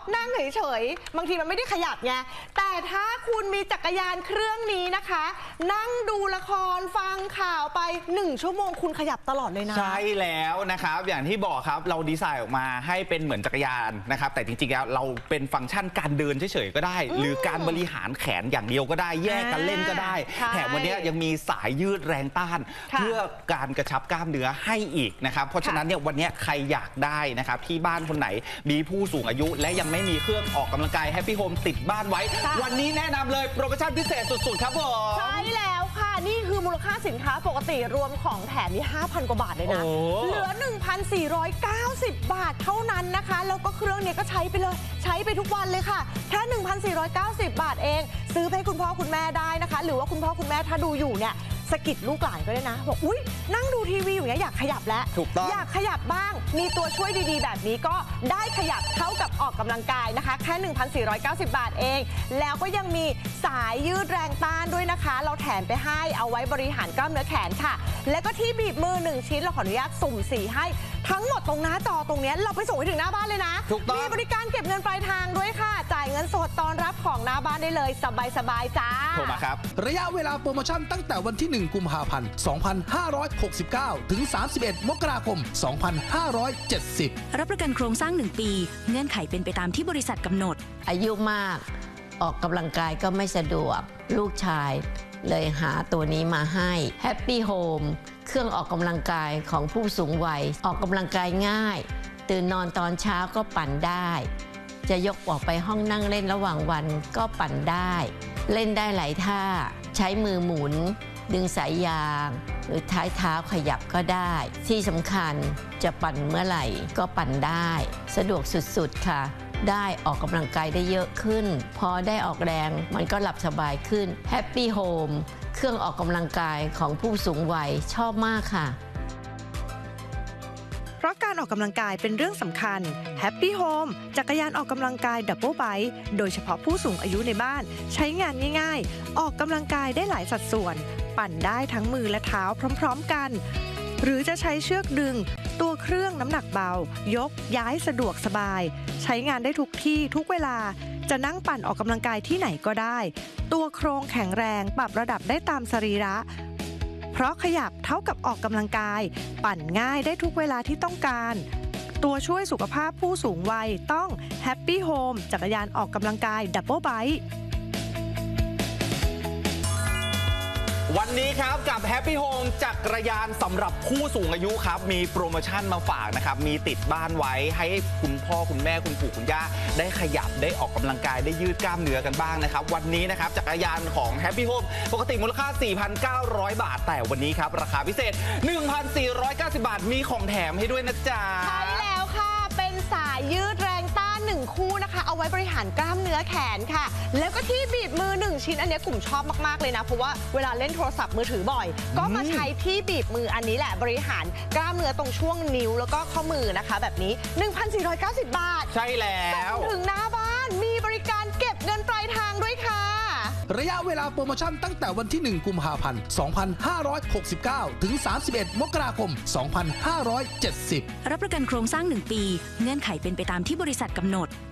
นั่งเฉยๆบางทีมันไม่ได้ขยับไงแต่ถ้าคุณมีจักรยานเครื่องนี้นะคะ นั่งดูละครฟังข่าวไป1 ชั่วโมงคุณขยับตลอดเลยนะใช่แล้วนะครับอย่างที่บอกครับเราดีไซน์ออกมาให้เป็นเหมือนจักรยานนะครับแต่จริงๆแล้วเราเป็นฟังก์ชันการเดินเฉยๆก็ได้หรือการบริหารแขนอย่างเดียวก็ได้แยกกันเล่นก็ได้แถมวันนี้ยังมีสายยืดแรงต้านเพื่อการกระชับกล้ามเนื้อให้อีกนะครับเพราะฉะนั้นเนี่ยวันนี้ใครอยากได้นะครับที่บ้านคนไหนมีผู้สูงอายุและยังไม่มีเครื่องออกกำลังกาย Happy Home ติดบ้านไว้วันนี้แนะนำเลยโปรโมชั่นพิเศษสุดๆครับผมใช่แล้วค่ะนี่คือมูลค่าสินค้าปกติรวมของแถมนี่ 5,000 กว่าบาทเลยนะเหลือ 1,490 บาทเท่านั้นนะคะแล้วก็เครื่องนี้ก็ใช้ไปเลยใช้ไปทุกวันเลยค่ะแค่ 1,490 บาทเองซื้อให้คุณพ่อคุณแม่ได้นะคะหรือว่าคุณพ่อคุณแม่ถ้าดูอยู่เนี่ยสกิดลูกหลานก็ได้นะบอกอุ๊ยนั่งดูทีวีอยู่เนี่ยอยากขยับแล้วอยากขยับบ้างมีตัวช่วยดีๆแบบนี้ก็ได้ขยับเท่ากับออกกำลังกายนะคะแค่ 1,490 บาทเองแล้วก็ยังมีสายยืดแรงต้านด้วยนะคะเราแถมไปให้เอาไว้บริหารกล้ามเนื้อแขนค่ะแล้วก็ที่บีบมือ1ชิ้นเราขออนุญาตสุ่มสีให้ทั้งหมดตรงหน้าจอตรงนี้เราไปส่งให้ถึงหน้าบ้านเลยนะมีบริการเก็บเงินปลายทางด้วยค่ะจ่ายเงินสดตอนรับของหน้าบ้านได้เลยสบายๆจ้าโทรมาครับระยะเวลาโปรโมชั่นตั้งแต่วันที่1 กุมภาพันธ์ 2569 ถึง 31 มกราคม 2570 รับประกันโครงสร้าง1 ปีเงื่อนไขเป็นไปตามที่บริษัทกำหนดอายุมากออกกำลังกายก็ไม่สะดวกลูกชายเลยหาตัวนี้มาให้ Happy Home เครื่องออกกำลังกายของผู้สูงวัยออกกำลังกายง่ายตื่นนอนตอนเช้าก็ปั่นได้จะยกออกไปห้องนั่งเล่นระหว่างวันก็ปั่นได้เล่นได้หลายท่าใช้มือหมุนดึงสายยางหรือท้ายเท้าขยับก็ได้ที่สำคัญจะปั่นเมื่อไหร่ก็ปั่นได้สะดวกสุดๆค่ะได้ออกกำลังกายได้เยอะขึ้นพอได้ออกแรงมันก็หลับสบายขึ้น Happy Home เครื่องออกกำลังกายของผู้สูงวัยชอบมากค่ะเพราะการออกกำลังกายเป็นเรื่องสำคัญ Happy Home จักรยานออกกำลังกายดับเบิลไบค์โดยเฉพาะผู้สูงอายุในบ้านใช้งานง่ายๆออกกำลังกายได้หลายสัดส่วนปั่นได้ทั้งมือและเท้าพร้อมๆกันหรือจะใช้เชือกดึงตัวเครื่องน้ำหนักเบายกย้ายสะดวกสบายใช้งานได้ทุกที่ทุกเวลาจะนั่งปั่นออกกำลังกายที่ไหนก็ได้ตัวโครงแข็งแรงปรับระดับได้ตามสรีระเพราะขยับเท่ากับออกกำลังกายปั่นง่ายได้ทุกเวลาที่ต้องการตัวช่วยสุขภาพผู้สูงวัยต้อง Happy Home จักรยานออกกำลังกายดับเบิลไบค์วันนี้ครับกับ Happy Home จักรยานสำหรับผู้สูงอายุครับมีโปรโมชั่นมาฝากนะครับมีติดบ้านไว้ให้คุณพ่อคุณแม่คุณปู่คุณย่าได้ขยับได้ออกกำลังกายได้ยืดกล้ามเนื้อกันบ้างนะครับวันนี้นะครับจักรยานของ Happy Home ปกติมูลค่า 4,900 บาทแต่วันนี้ครับราคาพิเศษ 1,490 บาทมีของแถมให้ด้วยนะจ๊ะใช่แล้วค่ะเป็นสายยืดแรงต้าน1 คู่นะคะเอาไว้บริหารกล้ามเนื้อแขนค่ะแล้วก็ที่บีบมือ1 ชิ้นอันนี้กลุ่มชอบมากๆเลยนะเพราะว่าเวลาเล่นโทรศัพท์มือถือบ่อยก็มาใช้ที่บีบมืออันนี้แหละบริหารกล้ามเนื้อตรงช่วงนิ้วแล้วก็ข้อมือนะคะแบบนี้ 1,490 บาทใช่แล้วส่งถึงหน้าบ้านมีบริการเก็บเงินปลายทางด้วยค่ะระยะเวลาโปรโมชั่นตั้งแต่วันที่1 กุมภาพันธ์ 2569 ถึง 31 มกราคม 2570 รับประกันโครงสร้าง1 ปีเงื่อนไขเป็นไปตามที่บริษัทกำหนด